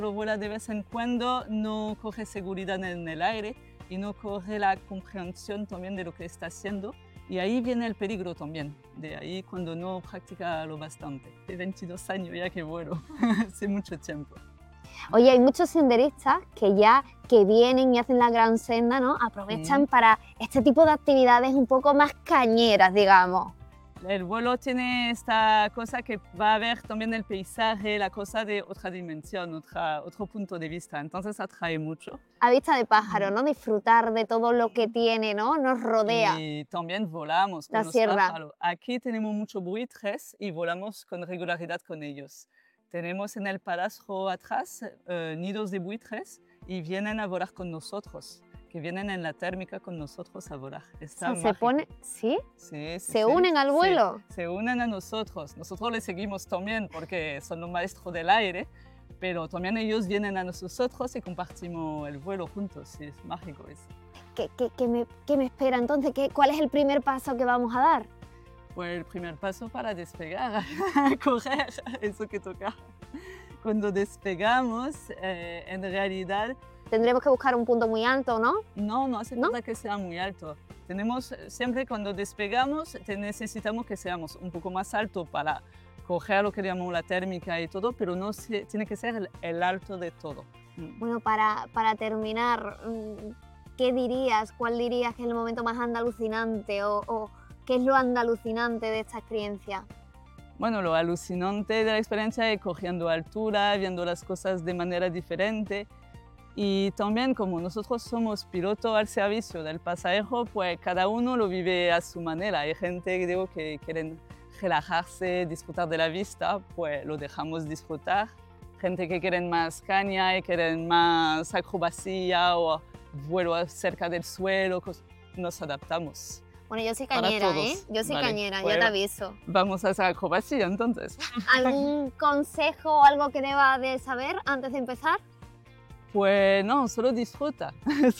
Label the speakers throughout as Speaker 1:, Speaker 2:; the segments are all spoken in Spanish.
Speaker 1: Pero vuela de vez en cuando, no coge seguridad en el aire y no coge la comprensión también de lo que está haciendo. Y ahí viene el peligro también, de ahí cuando no practica lo bastante. De 22 años ya que vuelo, hace mucho tiempo.
Speaker 2: Oye, hay muchos senderistas que vienen y hacen la gran senda, ¿no? Aprovechan para este tipo de actividades un poco más cañeras, digamos.
Speaker 1: El vuelo tiene esta cosa que va a ver también el paisaje, la cosa de otra dimensión, otro punto de vista, entonces atrae mucho.
Speaker 2: A vista de pájaro, ¿no? Disfrutar de todo lo que tiene, ¿no? Nos rodea.
Speaker 1: Y también volamos con los pájaros. Aquí tenemos muchos buitres y volamos con regularidad con ellos. Tenemos en el palacio atrás nidos de buitres y vienen a volar con nosotros, que vienen en la térmica con nosotros a volar.
Speaker 2: ¿Se pone? ¿Sí?
Speaker 1: Sí,
Speaker 2: ¿Se unen al vuelo?
Speaker 1: Se unen a nosotros. Nosotros les seguimos también porque son los maestros del aire, pero también ellos vienen a nosotros y compartimos el vuelo juntos. Sí, es mágico eso.
Speaker 2: ¿Qué me espera entonces? ¿Cuál es el primer paso que vamos a dar?
Speaker 1: Pues el primer paso para despegar, correr, eso que toca. Cuando despegamos, en realidad...
Speaker 2: Tendremos que buscar un punto muy alto, ¿no?
Speaker 1: No hace falta que sea muy alto. Siempre cuando despegamos, necesitamos que seamos un poco más alto para coger lo que llamamos la térmica y todo, pero no tiene que ser el alto de todo.
Speaker 2: Bueno, para terminar, ¿qué dirías? ¿Cuál dirías que es el momento más alucinante o qué es lo alucinante de esta experiencia?
Speaker 1: Bueno, lo alucinante de la experiencia es cogiendo altura, viendo las cosas de manera diferente. Y también como nosotros somos pilotos al servicio del pasajero, pues cada uno lo vive a su manera. Hay gente que quieren relajarse, disfrutar de la vista, pues lo dejamos disfrutar. Gente que quieren más caña y quieren más acrobacia o vuelo cerca del suelo, nos adaptamos.
Speaker 2: Bueno, yo soy cañera, ¿eh? Yo soy cañera, yo te aviso.
Speaker 1: Vamos a hacer acrobacia entonces.
Speaker 2: ¿Algún consejo o algo que deba de saber antes de empezar?
Speaker 1: Pues no, solo disfruta,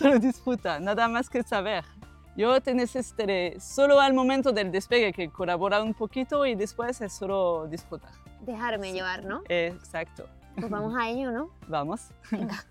Speaker 1: nada más que saber. Yo te necesitaré solo al momento del despegue que colaborar un poquito y después es solo disfrutar.
Speaker 2: Dejarme llevar, ¿no?
Speaker 1: Exacto.
Speaker 2: Pues vamos a ello, ¿no?
Speaker 1: Vamos.
Speaker 2: Venga.